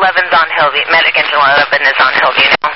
11's on Hillview. Medic Engine 11 is on Hillview now.